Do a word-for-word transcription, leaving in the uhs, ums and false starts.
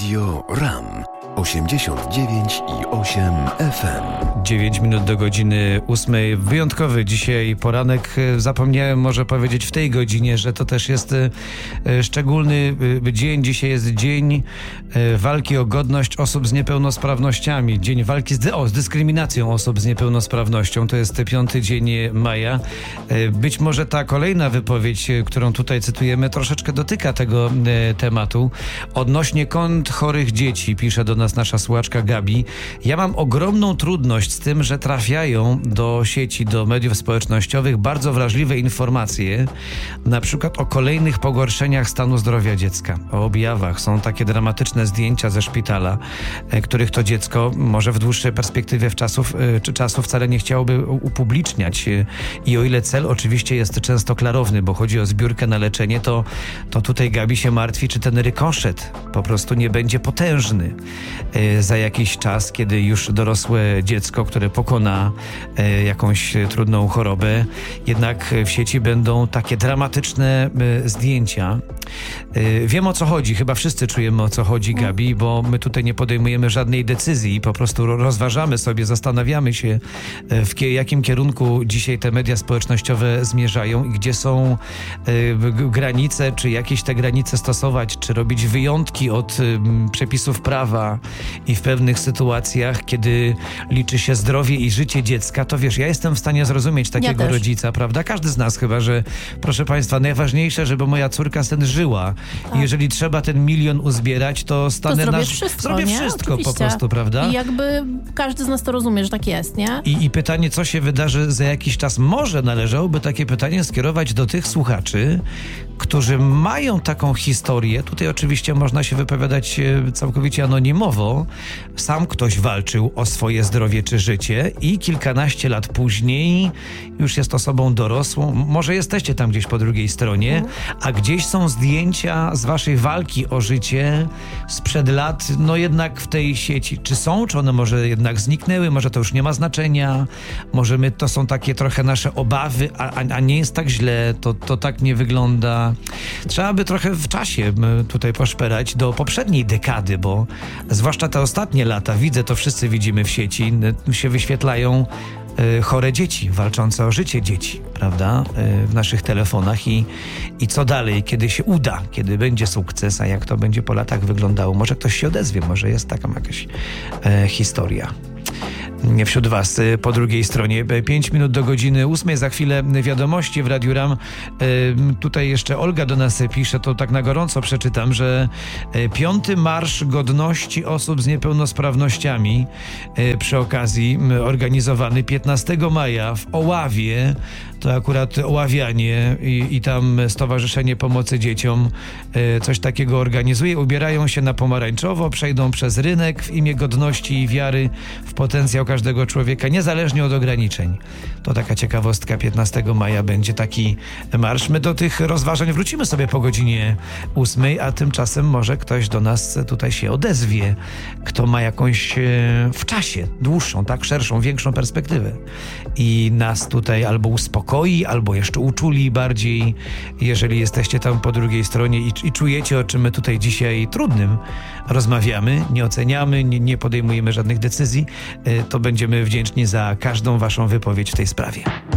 Radio RAM osiemdziesiąt dziewięć i osiem F M. dziewięć minut do godziny ósmej. Wyjątkowy dzisiaj poranek. Zapomniałem może powiedzieć w tej godzinie, że to też jest szczególny dzień. Dzisiaj jest dzień walki o godność osób z niepełnosprawnościami. Dzień walki z, o, z dyskryminacją osób z niepełnosprawnością. To jest piąty dzień maja. Być może ta kolejna wypowiedź, którą tutaj cytujemy, troszeczkę dotyka tego tematu. Odnośnie kont chorych dzieci, pisze do nas nasza słuchaczka Gabi. Ja mam ogromną trudność z tym, że trafiają do sieci, do mediów społecznościowych bardzo wrażliwe informacje, na przykład o kolejnych pogorszeniach stanu zdrowia dziecka, o objawach. Są takie dramatyczne zdjęcia ze szpitala, których to dziecko może w dłuższej perspektywie w czasów, czy czasu wcale nie chciałoby upubliczniać. I o ile cel oczywiście jest często klarowny, bo chodzi o zbiórkę na leczenie, to, to tutaj Gabi się martwi, czy ten rykoszet po prostu nie będzie potężny za jakiś czas, kiedy już dorosłe dziecko, które pokona jakąś trudną chorobę, jednak w sieci będą takie dramatyczne zdjęcia. Wiem, o co chodzi, chyba wszyscy czujemy, o co chodzi, Gabi, bo my tutaj nie podejmujemy żadnej decyzji, po prostu rozważamy sobie, zastanawiamy się, w jakim kierunku dzisiaj te media społecznościowe zmierzają i gdzie są granice, czy jakieś te granice stosować, czy robić wyjątki od przepisów prawa i w pewnych sytuacjach, kiedy liczy się zdrowie i życie dziecka, to wiesz, ja jestem w stanie zrozumieć takiego ja rodzica, prawda? Każdy z nas chyba, że proszę państwa, najważniejsze, żeby moja córka syn żyła. Tak. I jeżeli trzeba ten milion uzbierać, to stanę to zrobię na... wszystko, zrobię nie? wszystko Oczywiście. po prostu, prawda? I jakby każdy z nas to rozumie, że tak jest, nie? I, I pytanie, co się wydarzy za jakiś czas? Może należałoby takie pytanie skierować do tych słuchaczy, którzy mają taką historię. Tutaj oczywiście można się wypowiadać całkowicie anonimowo. Sam ktoś walczył o swoje zdrowie czy życie i kilkanaście lat później już jest osobą dorosłą. Może jesteście tam gdzieś po drugiej stronie, mhm. a gdzieś są zdjęcia z waszej walki o życie sprzed lat, no jednak w tej sieci. Czy są, czy one może jednak zniknęły, może to już nie ma znaczenia, może my, to są takie trochę nasze obawy, a, a nie jest tak źle, to, to tak nie wygląda. Trzeba by trochę w czasie tutaj poszperać do poprzedniej dekady, bo zwłaszcza te ostatnie lata, widzę, to wszyscy widzimy w sieci, się wyświetlają chore dzieci, walczące o życie dzieci, prawda, w naszych telefonach i, i co dalej, kiedy się uda, kiedy będzie sukces, a jak to będzie po latach wyglądało. Może ktoś się odezwie, może jest taka jakaś e, historia wśród was po drugiej stronie. Pięć minut do godziny ósmej, za chwilę wiadomości w Radiu RAM. Tutaj jeszcze Olga do nas pisze, to tak na gorąco przeczytam, że piąty Marsz Godności Osób z Niepełnosprawnościami przy okazji organizowany piętnastego maja w Oławie, to akurat Oławianie i, i tam Stowarzyszenie Pomocy Dzieciom coś takiego organizuje. Ubierają się na pomarańczowo, przejdą przez rynek w imię godności i wiary w potencjał każdego człowieka, niezależnie od ograniczeń. To taka ciekawostka, piętnastego maja będzie taki marsz. My do tych rozważań wrócimy sobie po godzinie ósmej, a tymczasem może ktoś do nas tutaj się odezwie, kto ma jakąś w czasie dłuższą, tak, szerszą, większą perspektywę i nas tutaj albo uspokoi, albo jeszcze uczuli bardziej, jeżeli jesteście tam po drugiej stronie i, i czujecie, o czym my tutaj dzisiaj trudnym rozmawiamy, nie oceniamy, nie, nie podejmujemy żadnych decyzji, to będziemy wdzięczni za każdą waszą wypowiedź w tej sprawie.